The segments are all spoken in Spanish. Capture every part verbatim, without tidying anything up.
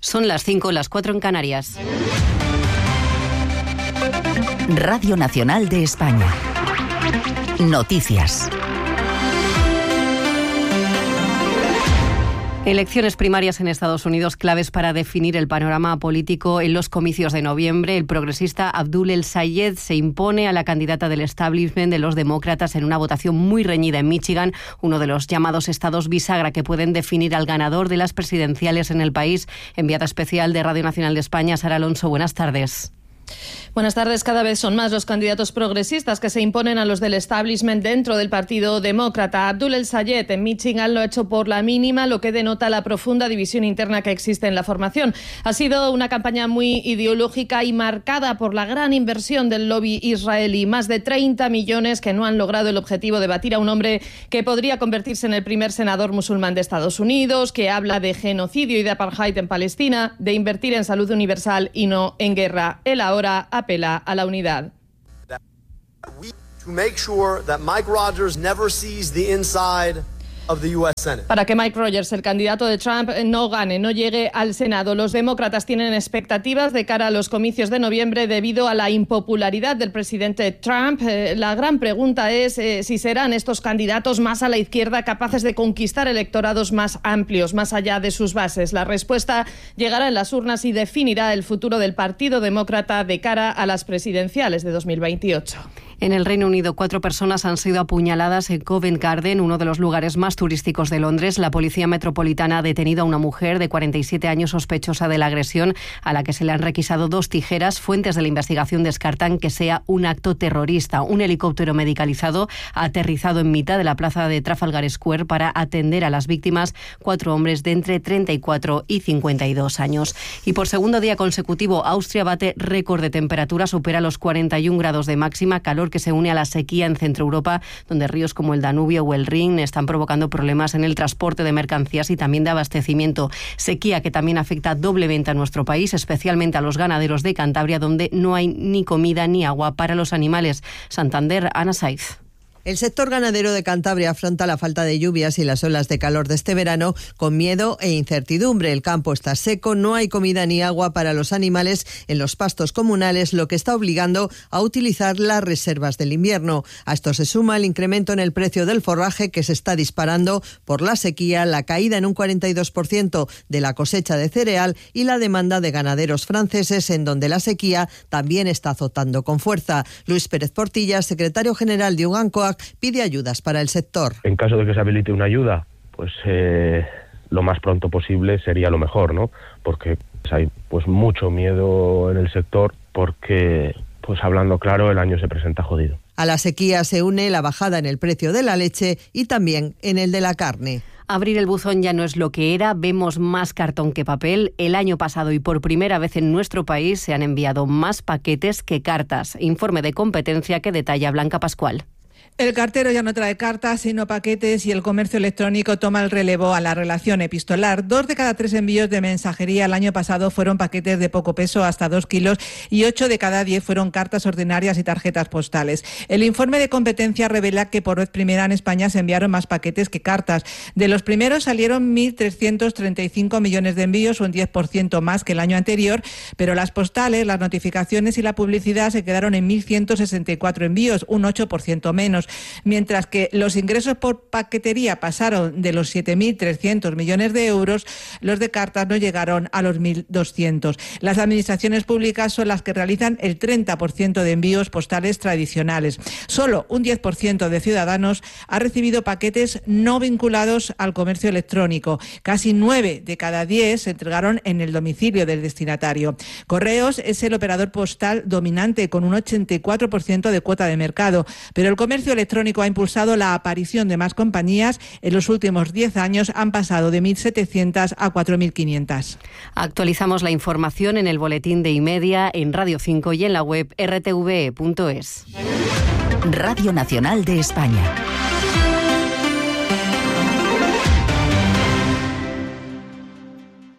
Son las cinco, las cuatro en Canarias. Radio Nacional de España. Noticias. Elecciones primarias en Estados Unidos claves para definir el panorama político en los comicios de noviembre. El progresista Abdul El-Sayed se impone a la candidata del establishment de los demócratas en una votación muy reñida en Michigan, uno de los llamados estados bisagra que pueden definir al ganador de las presidenciales en el país. Enviada especial de Radio Nacional de España, Sara Alonso, buenas tardes. Buenas tardes. Cada vez son más los candidatos progresistas que se imponen a los del establishment dentro del Partido Demócrata. Abdul El-Sayed en Michigan lo ha hecho por la mínima, lo que denota la profunda división interna que existe en la formación. Ha sido una campaña muy ideológica y marcada por la gran inversión del lobby israelí. Más de treinta millones que no han logrado el objetivo de batir a un hombre que podría convertirse en el primer senador musulmán de Estados Unidos, que habla de genocidio y de apartheid en Palestina, de invertir en salud universal y no en guerra. Él ahora apela a la unidad. Para que Mike Rogers, el candidato de Trump, no gane, no llegue al Senado. Los demócratas tienen expectativas de cara a los comicios de noviembre debido a la impopularidad del presidente Trump. Eh, la gran pregunta es eh, si serán estos candidatos más a la izquierda capaces de conquistar electorados más amplios, más allá de sus bases. La respuesta llegará en las urnas y definirá el futuro del Partido Demócrata de cara a las presidenciales de dos mil veintiocho. En el Reino Unido, cuatro personas han sido apuñaladas en Covent Garden, uno de los lugares más turísticos de Londres. La Policía Metropolitana ha detenido a una mujer de cuarenta y siete años sospechosa de la agresión, a la que se le han requisado dos tijeras. Fuentes de la investigación descartan que sea un acto terrorista. Un helicóptero medicalizado ha aterrizado en mitad de la plaza de Trafalgar Square para atender a las víctimas, cuatro hombres de entre treinta y cuatro y cincuenta y dos años. Y por segundo día consecutivo, Austria bate récord de temperatura, supera los cuarenta y un grados de máxima, calor que se une a la sequía en Centro Europa, donde ríos como el Danubio o el Rin están provocando problemas en el transporte de mercancías y también de abastecimiento. Sequía que también afecta doblemente a nuestro país, especialmente a los ganaderos de Cantabria, donde no hay ni comida ni agua para los animales. Santander, Ana Saiz. El sector ganadero de Cantabria afronta la falta de lluvias y las olas de calor de este verano con miedo e incertidumbre. El campo está seco, no hay comida ni agua para los animales en los pastos comunales, lo que está obligando a utilizar las reservas del invierno. A esto se suma el incremento en el precio del forraje, que se está disparando por la sequía, la caída en un cuarenta y dos por ciento de la cosecha de cereal y la demanda de ganaderos franceses, en donde la sequía también está azotando con fuerza. Luis Pérez Portilla, secretario general de Ugancoa, pide ayudas para el sector. En caso de que se habilite una ayuda, pues eh, lo más pronto posible sería lo mejor, ¿no? Porque pues, hay pues mucho miedo en el sector, porque, pues hablando claro, el año se presenta jodido. A la sequía se une la bajada en el precio de la leche y también en el de la carne. Abrir el buzón ya no es lo que era, vemos más cartón que papel. El año pasado y por primera vez en nuestro país se han enviado más paquetes que cartas. Informe de competencia que detalla Blanca Pascual. El cartero ya no trae cartas, sino paquetes, y el comercio electrónico toma el relevo a la relación epistolar. Dos de cada tres envíos de mensajería el año pasado fueron paquetes de poco peso, hasta dos kilos, y ocho de cada diez fueron cartas ordinarias y tarjetas postales. El informe de competencia revela que por vez primera en España se enviaron más paquetes que cartas. De los primeros salieron mil trescientos treinta y cinco millones de envíos, un diez por ciento más que el año anterior, pero las postales, las notificaciones y la publicidad se quedaron en mil ciento sesenta y cuatro envíos, un ocho por ciento menos. Mientras que los ingresos por paquetería pasaron de los siete mil trescientos millones de euros, los de cartas no llegaron a los mil doscientos. Las administraciones públicas son las que realizan el treinta por ciento de envíos postales tradicionales. Solo un diez por ciento de ciudadanos ha recibido paquetes no vinculados al comercio electrónico. Casi nueve de cada diez se entregaron en el domicilio del destinatario. Correos es el operador postal dominante con un ochenta y cuatro por ciento de cuota de mercado, pero el comercio electrónico ha impulsado la aparición de más compañías. En los últimos diez años han pasado de mil setecientas a cuatro mil quinientas. Actualizamos la información en el boletín de iMedia, en Radio cinco y en la web r t v e punto es. Radio Nacional de España.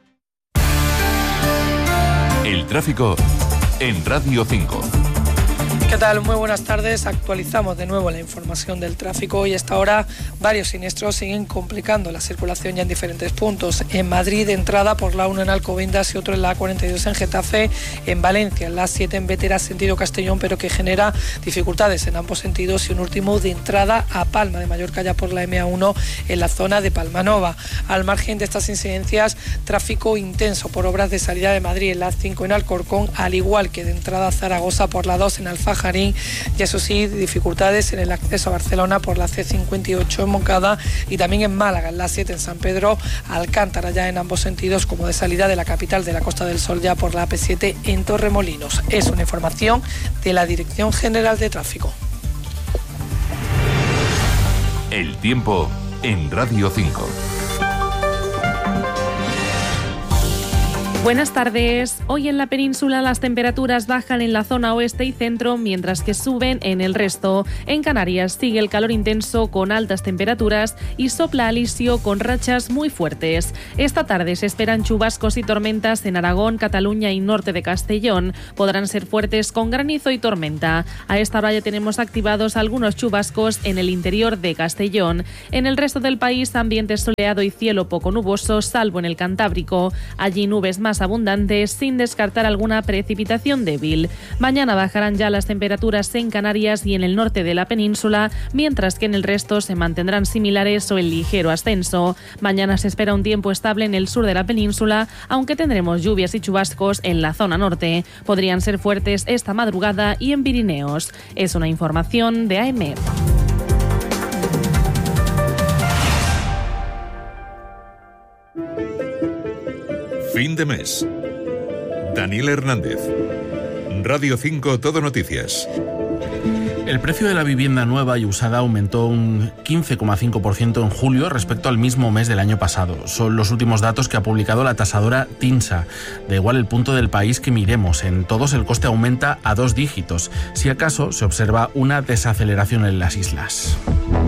El tráfico en Radio cinco. ¿Qué tal? Muy buenas tardes. Actualizamos de nuevo la información del tráfico y hasta ahora varios siniestros siguen complicando la circulación ya en diferentes puntos. En Madrid, entrada por la uno en Alcobendas y otro en la A cuarenta y dos en Getafe. En Valencia, en la A siete en Bétera, sentido Castellón, pero que genera dificultades en ambos sentidos. Y un último de entrada a Palma de Mallorca, ya por la M A uno en la zona de Palmanova. Al margen de estas incidencias, tráfico intenso por obras de salida de Madrid en la A cinco en Alcorcón, al igual que de entrada a Zaragoza por la dos en Alfajarín. Y eso sí, dificultades en el acceso a Barcelona por la C cincuenta y ocho en Moncada y también en Málaga, en la siete en San Pedro, Alcántara ya en ambos sentidos, como de salida de la capital de la Costa del Sol ya por la A P siete en Torremolinos. Es una información de la Dirección General de Tráfico. El tiempo en Radio cinco. Buenas tardes. Hoy en la península las temperaturas bajan en la zona oeste y centro, mientras que suben en el resto. En Canarias sigue el calor intenso con altas temperaturas y sopla alisio con rachas muy fuertes. Esta tarde se esperan chubascos y tormentas en Aragón, Cataluña y norte de Castellón. Podrán ser fuertes con granizo y tormenta. A esta hora ya tenemos activados algunos chubascos en el interior de Castellón. En el resto del país, ambiente soleado y cielo poco nuboso, salvo en el Cantábrico. Allí nubes más abundantes, sin descartar alguna precipitación débil. Mañana bajarán ya las temperaturas en Canarias y en el norte de la península, mientras que en el resto se mantendrán similares o en ligero ascenso. Mañana se espera un tiempo estable en el sur de la península, aunque tendremos lluvias y chubascos en la zona norte. Podrían ser fuertes esta madrugada y en Pirineos. Es una información de A E M E. Fin de mes. Daniel Hernández. Radio cinco Todo Noticias. El precio de la vivienda nueva y usada aumentó un quince coma cinco por ciento en julio respecto al mismo mes del año pasado. Son los últimos datos que ha publicado la tasadora TINSA. Da igual el punto del país que miremos, en todos el coste aumenta a dos dígitos. Si acaso se observa una desaceleración en las islas.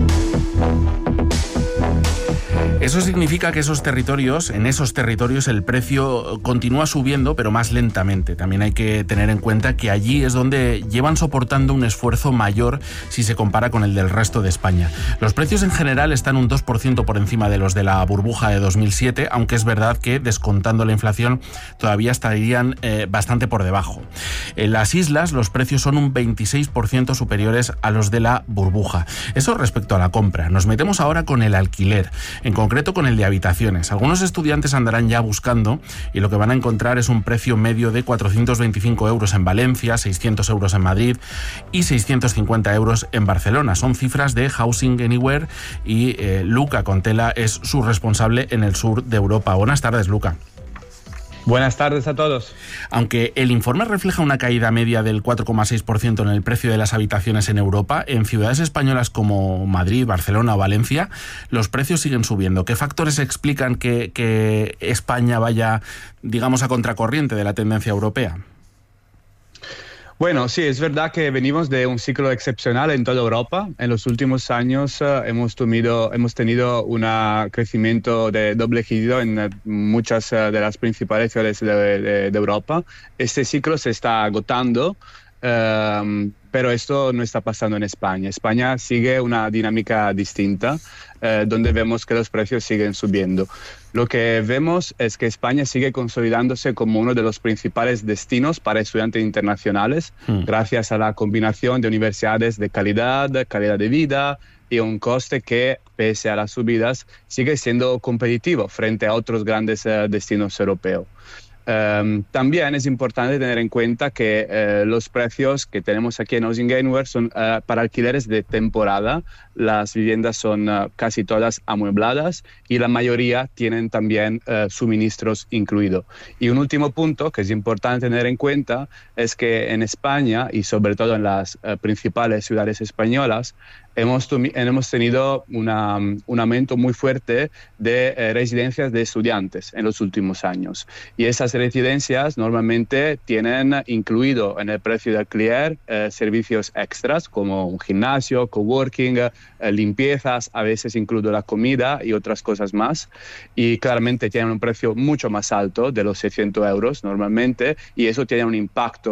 Eso significa que esos territorios, en esos territorios el precio continúa subiendo, pero más lentamente. También hay que tener en cuenta que allí es donde llevan soportando un esfuerzo mayor si se compara con el del resto de España. Los precios en general están un dos por ciento por encima de los de la burbuja de dos mil siete, aunque es verdad que, descontando la inflación, todavía estarían eh, bastante por debajo. En las islas los precios son un veintiséis por ciento superiores a los de la burbuja. Eso respecto a la compra. Nos metemos ahora con el alquiler. En concreto con el de habitaciones. Algunos estudiantes andarán ya buscando y lo que van a encontrar es un precio medio de cuatrocientos veinticinco euros en Valencia, seiscientos euros en Madrid y seiscientos cincuenta euros en Barcelona. Son cifras de Housing Anywhere y eh, Luca Contela es su responsable en el sur de Europa. Buenas tardes, Luca. Buenas tardes a todos. Aunque el informe refleja una caída media del cuatro coma seis por ciento en el precio de las habitaciones en Europa, en ciudades españolas como Madrid, Barcelona o Valencia, los precios siguen subiendo. ¿Qué factores explican que, que España vaya, digamos, a contracorriente de la tendencia europea? Bueno, sí, es verdad que venimos de un ciclo excepcional en toda Europa. En los últimos años uh, hemos, tenido, hemos tenido un crecimiento de doble dígito en uh, muchas uh, de las principales ciudades de, de, de Europa. Este ciclo se está agotando, uh, pero esto no está pasando en España. España sigue una dinámica distinta, uh, donde vemos que los precios siguen subiendo. Lo que vemos es que España sigue consolidándose como uno de los principales destinos para estudiantes internacionales, mm. gracias a la combinación de universidades de calidad, calidad de vida y un coste que, pese a las subidas, sigue siendo competitivo frente a otros grandes uh, destinos europeos. Um, también es importante tener en cuenta que uh, los precios que tenemos aquí en Housing Anywhere son uh, para alquileres de temporada. Las viviendas son uh, casi todas amuebladas y la mayoría tienen también uh, suministros incluidos. Y un último punto que es importante tener en cuenta es que en España y sobre todo en las uh, principales ciudades españolas hemos, hemos tenido una, un aumento muy fuerte de uh, residencias de estudiantes en los últimos años. Y esas residencias normalmente tienen incluido en el precio de alquiler uh, servicios extras como un gimnasio, coworking, uh, limpiezas, a veces incluso la comida y otras cosas más. Y claramente tienen un precio mucho más alto de los seiscientos euros normalmente y eso tiene un impacto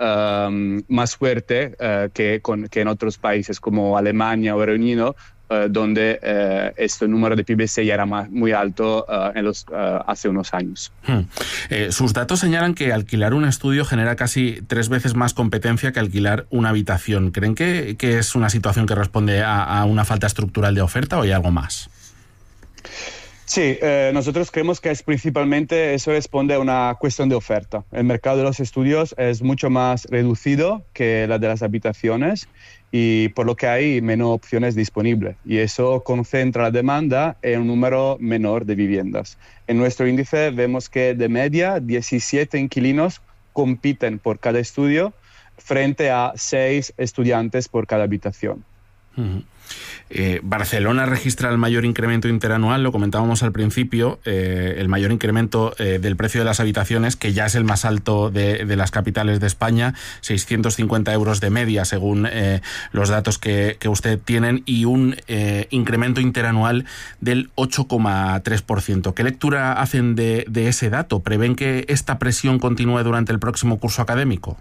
um, más fuerte uh, que, con, que en otros países como Alemania o Reino Unido, uh, donde uh, este número de P B C ya era más, muy alto uh, en los, uh, hace unos años. Hmm. Eh, sus datos señalan que alquilar un estudio genera casi tres veces más competencia que alquilar una habitación. ¿Creen que, que es una situación que responde a, a una falta estructural de oferta o hay algo más? Sí, eh, nosotros creemos que es principalmente eso responde a una cuestión de oferta. El mercado de los estudios es mucho más reducido que la de las habitaciones y por lo que hay menos opciones disponibles y eso concentra la demanda en un número menor de viviendas. En nuestro índice vemos que de media diecisiete inquilinos compiten por cada estudio frente a seis estudiantes por cada habitación. Uh-huh. Eh, Barcelona registra el mayor incremento interanual, lo comentábamos al principio, eh, el mayor incremento eh, del precio de las habitaciones, que ya es el más alto de, de las capitales de España, seiscientos cincuenta euros de media según eh, los datos que, que usted tienen, y un eh, incremento interanual del ocho coma tres por ciento. ¿Qué lectura hacen de, de ese dato? ¿Prevén que esta presión continúe durante el próximo curso académico?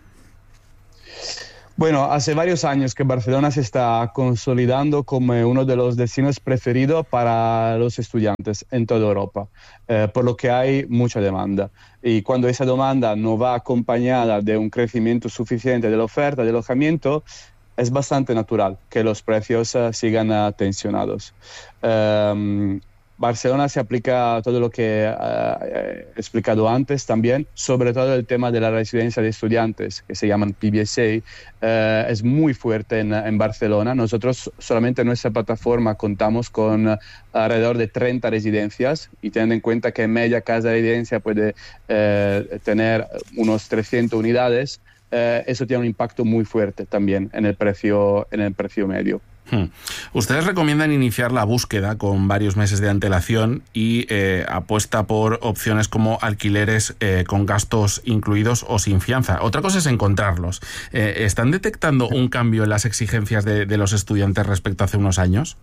Bueno, hace varios años que Barcelona se está consolidando como uno de los destinos preferidos para los estudiantes en toda Europa, eh, por lo que hay mucha demanda. Y cuando esa demanda no va acompañada de un crecimiento suficiente de la oferta de alojamiento, es bastante natural que los precios uh, sigan uh, tensionados. Um, Barcelona se aplica todo lo que uh, he explicado antes también, sobre todo el tema de la residencia de estudiantes, que se llaman P B S A, uh, es muy fuerte en, en Barcelona. Nosotros solamente en nuestra plataforma contamos con uh, alrededor de treinta residencias y teniendo en cuenta que media casa de residencia puede uh, tener unos trescientas unidades, uh, eso tiene un impacto muy fuerte también en el precio, en el precio medio. Hmm. Ustedes recomiendan iniciar la búsqueda con varios meses de antelación y eh, apuesta por opciones como alquileres eh, con gastos incluidos o sin fianza. Otra cosa es encontrarlos. Eh, ¿Están detectando un cambio en las exigencias de, de los estudiantes respecto a hace unos años?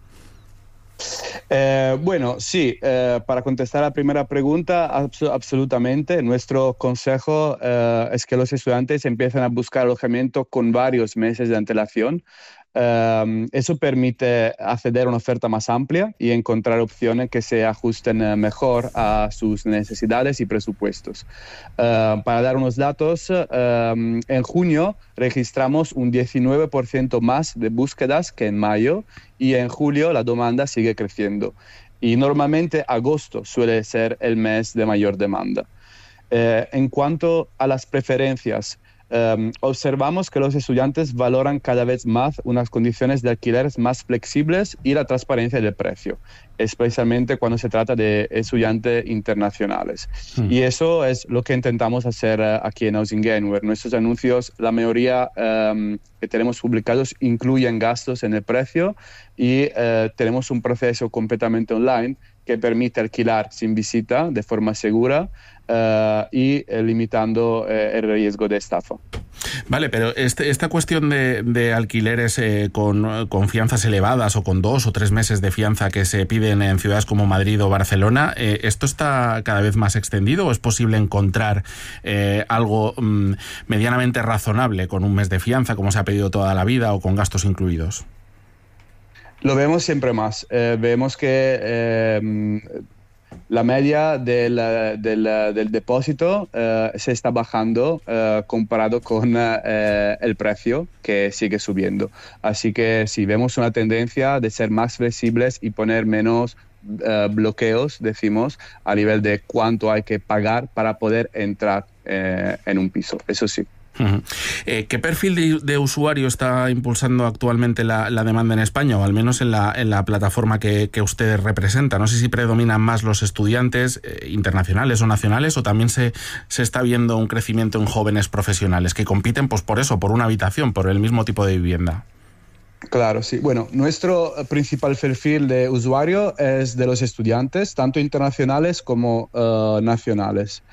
Eh, bueno, sí, eh, para contestar a la primera pregunta, abs- absolutamente. Nuestro consejo eh, es que los estudiantes empiecen a buscar alojamiento con varios meses de antelación. Um, eso permite acceder a una oferta más amplia y encontrar opciones que se ajusten uh, mejor a sus necesidades y presupuestos. Uh, para dar unos datos, uh, en junio registramos un diecinueve por ciento más de búsquedas que en mayo y en julio la demanda sigue creciendo. Y normalmente agosto suele ser el mes de mayor demanda. Uh, en cuanto a las preferencias, Um, observamos que los estudiantes valoran cada vez más unas condiciones de alquileres más flexibles y la transparencia del precio, especialmente cuando se trata de estudiantes internacionales. Hmm. Y eso es lo que intentamos hacer uh, aquí en Housing Anywhere. Nuestros anuncios, la mayoría um, que tenemos publicados, incluyen gastos en el precio y uh, tenemos un proceso completamente online que permite alquilar sin visita de forma segura uh, y eh, limitando eh, el riesgo de estafa. Vale, pero este, esta cuestión de, de alquileres eh, con, con fianzas elevadas o con dos o tres meses de fianza que se piden en ciudades como Madrid o Barcelona, eh, ¿esto está cada vez más extendido o es posible encontrar eh, algo mm, medianamente razonable con un mes de fianza como se ha pedido toda la vida o con gastos incluidos? Lo vemos siempre más. Eh, vemos que eh, la media del, del, del depósito eh, se está bajando eh, comparado con eh, el precio que sigue subiendo. Así que sí, vemos una tendencia de ser más flexibles y poner menos eh, bloqueos, decimos, a nivel de cuánto hay que pagar para poder entrar eh, en un piso. Eso sí. Uh-huh. Eh, ¿Qué perfil de, de usuario está impulsando actualmente la, la demanda en España, o al menos en la, en la plataforma que, que usted representa? No sé si predominan más los estudiantes eh, internacionales o nacionales, o también se, se está viendo un crecimiento en jóvenes profesionales que compiten pues por eso, por una habitación, por el mismo tipo de vivienda. Claro, sí. Bueno, nuestro principal perfil de usuario es de los estudiantes, tanto internacionales como uh, nacionales.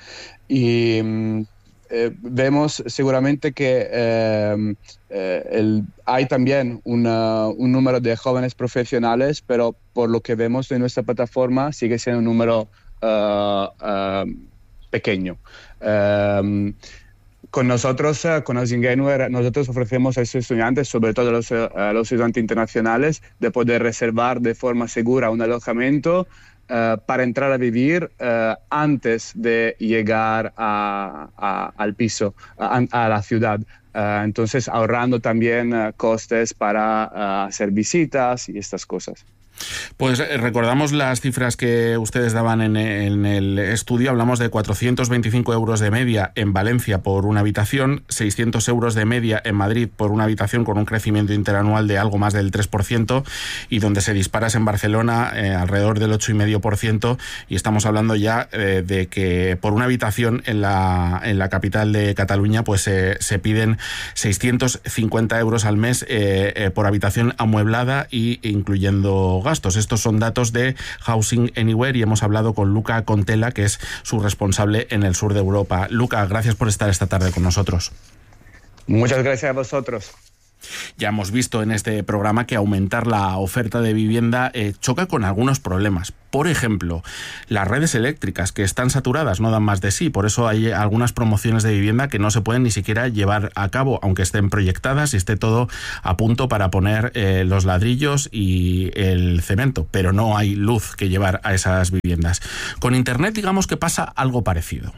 Y Eh, vemos seguramente que eh, eh, el, hay también una, un número de jóvenes profesionales, pero por lo que vemos en nuestra plataforma sigue siendo un número uh, uh, pequeño. Um, con nosotros, uh, con Osingenware, nosotros ofrecemos a esos estudiantes, sobre todo a los, uh, a los estudiantes internacionales, de poder reservar de forma segura un alojamiento Uh, para entrar a vivir uh, antes de llegar a, a, al piso, a, a la ciudad. Uh, entonces, ahorrando también uh, costes para uh, hacer visitas y estas cosas. Pues eh, recordamos las cifras que ustedes daban en, en el estudio. Hablamos de cuatrocientos veinticinco euros de media en Valencia por una habitación, seiscientos euros de media en Madrid por una habitación con un crecimiento interanual de algo más del tres por ciento, y donde se dispara es en Barcelona, eh, alrededor del ocho coma cinco por ciento, y estamos hablando ya eh, de que por una habitación en la, en la capital de Cataluña pues eh, se piden seiscientos cincuenta euros al mes eh, eh, por habitación amueblada y incluyendo gastos. Estos son datos de Housing Anywhere y hemos hablado con Luca Contella, que es su responsable en el sur de Europa. Luca, gracias por estar esta tarde con nosotros. Muchas gracias a vosotros. Ya hemos visto en este programa que aumentar la oferta de vivienda eh, choca con algunos problemas. Por ejemplo, las redes eléctricas, que están saturadas, no dan más de sí. Por eso hay algunas promociones de vivienda que no se pueden ni siquiera llevar a cabo, aunque estén proyectadas y esté todo a punto para poner eh, los ladrillos y el cemento. Pero no hay luz que llevar a esas viviendas. Con Internet, digamos que pasa algo parecido.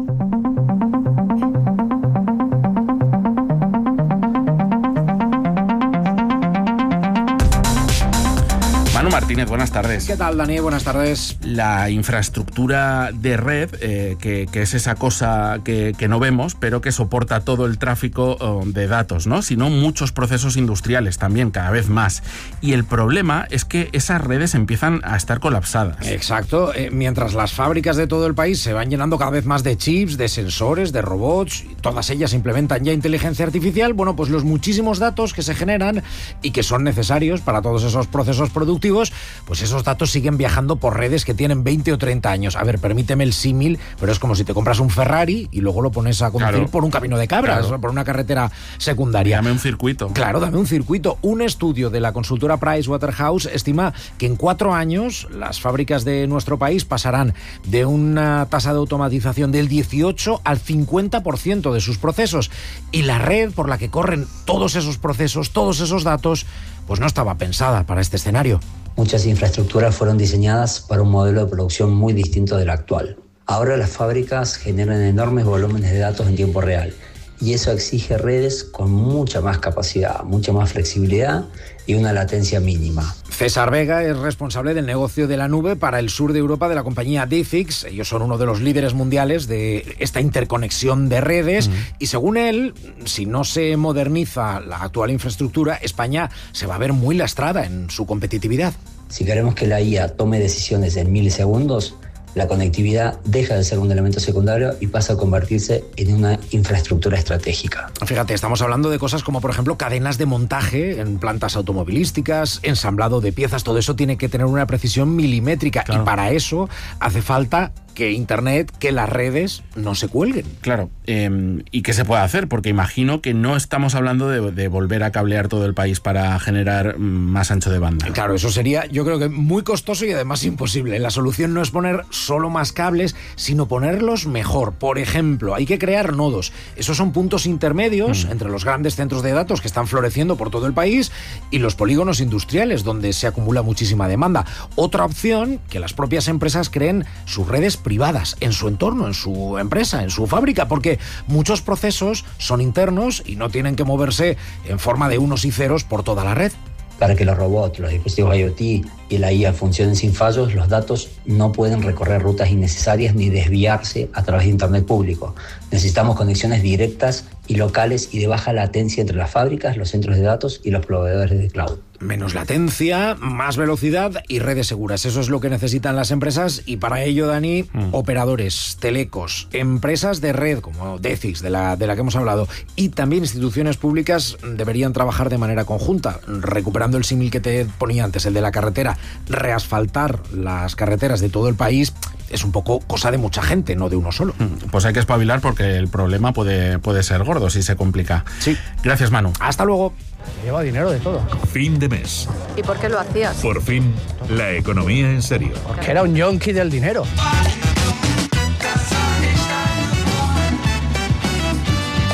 Manu Martínez, buenas tardes. ¿Qué tal, Dani? Buenas tardes. La infraestructura de red, eh, que, que es esa cosa que, que no vemos, pero que soporta todo el tráfico oh, de datos, ¿no? Sino muchos procesos industriales también, cada vez más. Y el problema es que esas redes empiezan a estar colapsadas. Exacto. Eh, mientras las fábricas de todo el país se van llenando cada vez más de chips, de sensores, de robots, y todas ellas implementan ya inteligencia artificial, bueno, pues los muchísimos datos que se generan y que son necesarios para todos esos procesos productivos, pues esos datos siguen viajando por redes que tienen veinte o treinta años. A ver, permíteme el símil, pero es como si te compras un Ferrari y luego lo pones a conducir claro. por un camino de cabras, claro. por una carretera secundaria. Dame un circuito. Claro, dame un circuito. Un estudio de la consultora Pricewaterhouse estima que en cuatro años las fábricas de nuestro país pasarán de una tasa de automatización del dieciocho al cincuenta por ciento de sus procesos. Y la red por la que corren todos esos procesos, todos esos datos, pues no estaba pensada para este escenario. Muchas infraestructuras fueron diseñadas para un modelo de producción muy distinto del actual. Ahora las fábricas generan enormes volúmenes de datos en tiempo real y eso exige redes con mucha más capacidad, mucha más flexibilidad y una latencia mínima. César Vega es responsable del negocio de la nube para el sur de Europa de la compañía Difix. Ellos son uno de los líderes mundiales de esta interconexión de redes mm. y según él, si no se moderniza la actual infraestructura, España se va a ver muy lastrada en su competitividad. Si queremos que la I A tome decisiones en milisegundos, la conectividad deja de ser un elemento secundario y pasa a convertirse en una infraestructura estratégica. Fíjate, estamos hablando de cosas como, por ejemplo, cadenas de montaje en plantas automovilísticas, ensamblado de piezas, todo eso tiene que tener una precisión milimétrica claro. y para eso hace falta que Internet, que las redes no se cuelguen. Claro, eh, ¿y qué se puede hacer? Porque imagino que no estamos hablando de, de volver a cablear todo el país para generar más ancho de banda. Claro, eso sería, yo creo que muy costoso y además imposible. La solución no es poner solo más cables, sino ponerlos mejor. Por ejemplo, hay que crear nodos. Esos son puntos intermedios mm. entre los grandes centros de datos que están floreciendo por todo el país y los polígonos industriales, donde se acumula muchísima demanda. Otra opción, que las propias empresas creen sus redes privadas en su entorno, en su empresa, en su fábrica, porque muchos procesos son internos y no tienen que moverse en forma de unos y ceros por toda la red. Para que los robots, los dispositivos IoT y la I A funcionen sin fallos, los datos no pueden recorrer rutas innecesarias ni desviarse a través de Internet público. Necesitamos conexiones directas y locales y de baja latencia entre las fábricas, los centros de datos y los proveedores de cloud. Menos latencia, más velocidad y redes seguras. Eso es lo que necesitan las empresas y para ello, Dani, mm. operadores, telecos, empresas de red como Difix, de la, de la que hemos hablado, y también instituciones públicas deberían trabajar de manera conjunta, recuperando el símil que te ponía antes, el de la carretera. Reasfaltar las carreteras de todo el país es un poco cosa de mucha gente, no de uno solo. Pues hay que espabilar porque el problema puede, puede ser gordo si se complica. Sí. Gracias, Manu. Hasta luego. Lleva dinero de todo. Fin de mes. ¿Y por qué lo hacías? Por fin, la economía en serio. Porque era un yonki del dinero.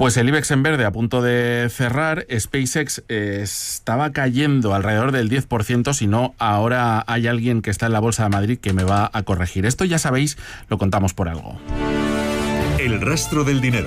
Pues el IBEX en verde a punto de cerrar. SpaceX eh, estaba cayendo alrededor del diez por ciento, si no, ahora hay alguien que está en la Bolsa de Madrid que me va a corregir. Esto ya sabéis, lo contamos por algo. El rastro del dinero.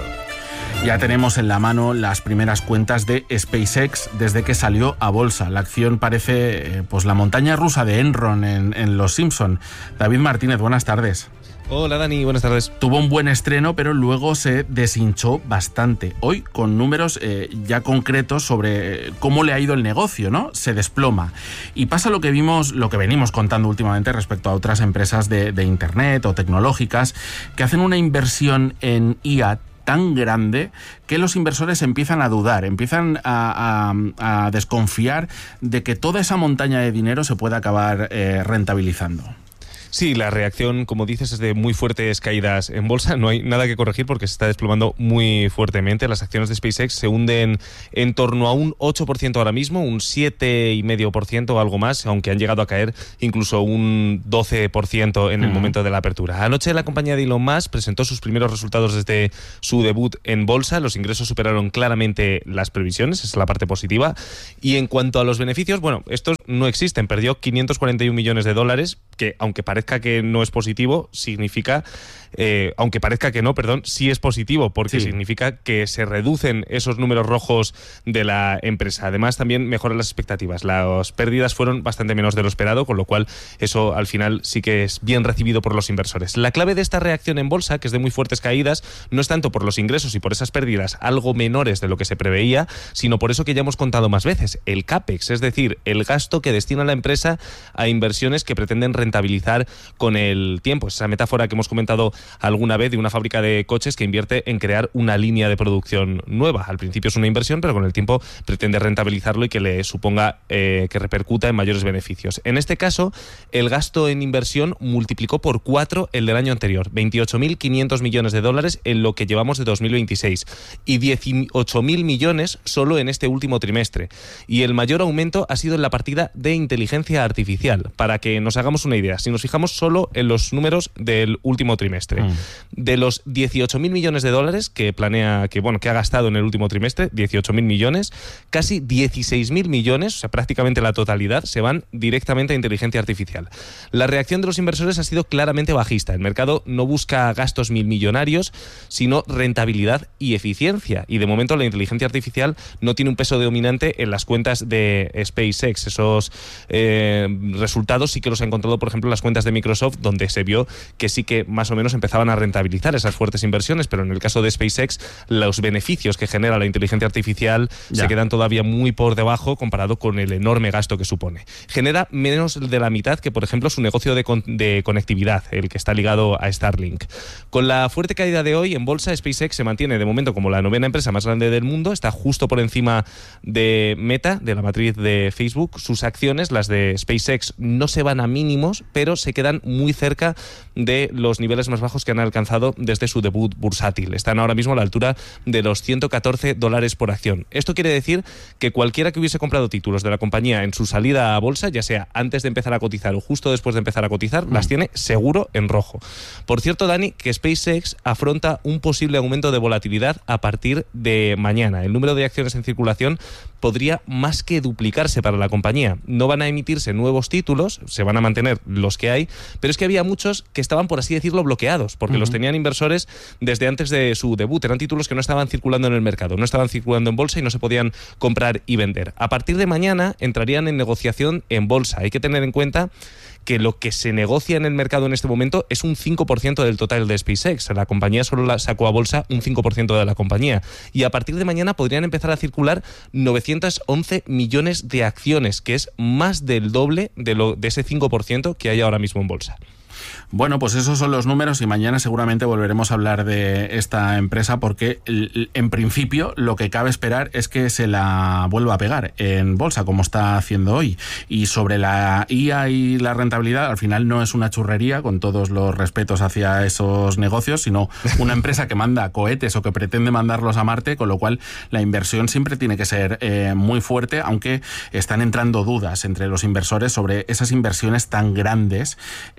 Ya tenemos en la mano las primeras cuentas de SpaceX desde que salió a bolsa. La acción parece eh, pues la montaña rusa de Enron en, en Los Simpson. David Martínez, buenas tardes. Hola Dani, buenas tardes. Tuvo un buen estreno, pero luego se deshinchó bastante. Hoy, con números eh, ya concretos sobre cómo le ha ido el negocio, ¿no? Se desploma. Y pasa lo que vimos, lo que venimos contando últimamente respecto a otras empresas de, de Internet o tecnológicas que hacen una inversión en I A tan grande que los inversores empiezan a dudar, empiezan a, a, a desconfiar de que toda esa montaña de dinero se pueda acabar eh, rentabilizando. Sí, la reacción, como dices, es de muy fuertes caídas en bolsa. No hay nada que corregir porque se está desplomando muy fuertemente. Las acciones de SpaceX se hunden en torno a un ocho por ciento ahora mismo, un siete coma cinco por ciento o algo más, aunque han llegado a caer incluso un doce por ciento en el uh-huh. momento de la apertura. Anoche la compañía de Elon Musk presentó sus primeros resultados desde su debut en bolsa. Los ingresos superaron claramente las previsiones, esa es la parte positiva. Y en cuanto a los beneficios, bueno, estos no existen. Perdió quinientos cuarenta y un millones de dólares, que aunque parezca que no es positivo, significa, eh, aunque parezca que no, perdón, sí es positivo, porque sí. significa que se reducen esos números rojos de la empresa. Además, también mejoran las expectativas. Las pérdidas fueron bastante menos de lo esperado, con lo cual eso al final sí que es bien recibido por los inversores. La clave de esta reacción en bolsa, que es de muy fuertes caídas, no es tanto por los ingresos y por esas pérdidas algo menores de lo que se preveía, sino por eso que ya hemos contado más veces, el CAPEX, es decir, el gasto que destina la empresa a inversiones que pretenden rentabilizar con el tiempo. Esa metáfora que hemos comentado alguna vez de una fábrica de coches que invierte en crear una línea de producción nueva. Al principio es una inversión, pero con el tiempo pretende rentabilizarlo y que le suponga, eh, que repercuta en mayores beneficios. En este caso, el gasto en inversión multiplicó por cuatro el del año anterior, veintiocho mil quinientos millones de dólares en lo que llevamos de dos mil veintiséis y dieciocho mil millones solo en este último trimestre. Y el mayor aumento ha sido en la partida de inteligencia artificial. Para que nos hagamos una idea, si nos fijamos solo en los números del último trimestre, mm. de los dieciocho mil millones de dólares que planea, que bueno, que ha gastado en el último trimestre, dieciocho mil millones, casi dieciséis mil millones, o sea, prácticamente la totalidad, se van directamente a inteligencia artificial. La reacción de los inversores ha sido claramente bajista. El mercado no busca gastos mil millonarios, sino rentabilidad y eficiencia. Y de momento la inteligencia artificial no tiene un peso dominante en las cuentas de SpaceX. Esos eh, resultados sí que los ha encontrado, por ejemplo, en las cuentas de Microsoft, donde se vio que sí que más o menos empezaban a rentabilizar esas fuertes inversiones, pero en el caso de SpaceX los beneficios que genera la inteligencia artificial ya. se quedan todavía muy por debajo comparado con el enorme gasto que supone. Genera menos de la mitad que, por ejemplo, su negocio de, con de conectividad, el que está ligado a Starlink. Con la fuerte caída de hoy en bolsa, SpaceX se mantiene de momento como la novena empresa más grande del mundo, está justo por encima de Meta, de la matriz de Facebook. Sus acciones, las de SpaceX, no se van a mínimos, pero se quedan muy cerca de los niveles más bajos que han alcanzado desde su debut bursátil. Están ahora mismo a la altura de los ciento catorce dólares por acción. Esto quiere decir que cualquiera que hubiese comprado títulos de la compañía en su salida a bolsa, ya sea antes de empezar a cotizar o justo después de empezar a cotizar, mm. las tiene seguro en rojo. Por cierto, Dani, que SpaceX afronta un posible aumento de volatilidad a partir de mañana. El número de acciones en circulación podría más que duplicarse para la compañía. No van a emitirse nuevos títulos, se van a mantener los que hay, pero es que había muchos que estaban, por así decirlo, bloqueados, porque uh-huh. los tenían inversores desde antes de su debut. Eran títulos que no estaban circulando en el mercado, no estaban circulando en bolsa y no se podían comprar y vender. A partir de mañana entrarían en negociación en bolsa. Hay que tener en cuenta que lo que se negocia en el mercado en este momento es un cinco por ciento del total de SpaceX. La compañía solo la sacó a bolsa un cinco por ciento de la compañía. Y a partir de mañana podrían empezar a circular novecientos once millones de acciones, que es más del doble de, lo, de ese cinco por ciento que hay ahora mismo en bolsa. Bueno, pues esos son los números y mañana seguramente volveremos a hablar de esta empresa porque en principio lo que cabe esperar es que se la vuelva a pegar en bolsa como está haciendo hoy. Y sobre la I A y la rentabilidad, al final no es una churrería, con todos los respetos hacia esos negocios, sino una empresa que manda cohetes o que pretende mandarlos a Marte, con lo cual la inversión siempre tiene que ser eh, muy fuerte, aunque están entrando dudas entre los inversores sobre esas inversiones tan grandes eh, que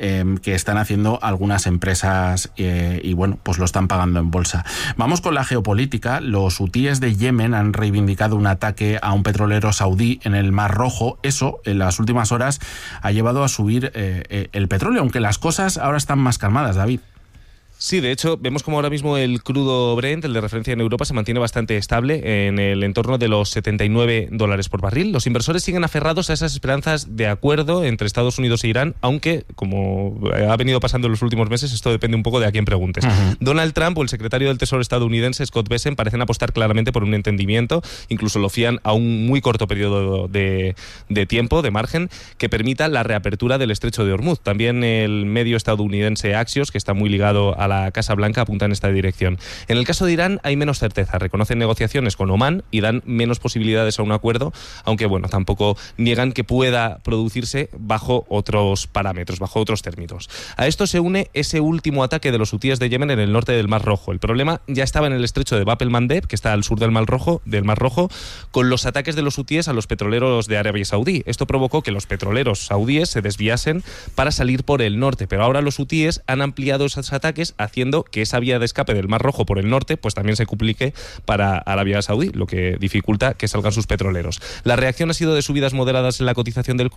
que están haciendo algunas empresas eh, y bueno, pues lo están pagando en bolsa. Vamos con la geopolítica. Los hutíes de Yemen han reivindicado un ataque a un petrolero saudí en el Mar Rojo. Eso, en las últimas horas, ha llevado a subir eh, eh, el petróleo, aunque las cosas ahora están más calmadas, David. Sí, de hecho, vemos como ahora mismo el crudo Brent, el de referencia en Europa, se mantiene bastante estable en el entorno de los setenta y nueve dólares por barril. Los inversores siguen aferrados a esas esperanzas de acuerdo entre Estados Unidos e Irán, aunque, como ha venido pasando en los últimos meses, esto depende un poco de a quién preguntes. Uh-huh. Donald Trump o el secretario del Tesoro estadounidense, Scott Bessent, parecen apostar claramente por un entendimiento, incluso lo fían a un muy corto periodo de, de tiempo, de margen, que permita la reapertura del estrecho de Hormuz. También el medio estadounidense Axios, que está muy ligado a la Casa Blanca, apunta en esta dirección. En el caso de Irán hay menos certeza. Reconocen negociaciones con Omán y dan menos posibilidades a un acuerdo, aunque bueno, tampoco niegan que pueda producirse bajo otros parámetros, bajo otros términos. A esto se une ese último ataque de los hutíes de Yemen en el norte del Mar Rojo. El problema ya estaba en el estrecho de Bab el-Mandeb, que está al sur del Mar Rojo, del Mar Rojo, con los ataques de los hutíes a los petroleros de Arabia Saudí. Esto provocó que los petroleros saudíes se desviasen para salir por el norte, pero ahora los hutíes han ampliado esos ataques, haciendo que esa vía de escape del Mar Rojo por el norte pues también se complique para Arabia Saudí, lo que dificulta que salgan sus petroleros. La reacción ha sido de subidas moderadas en la cotización del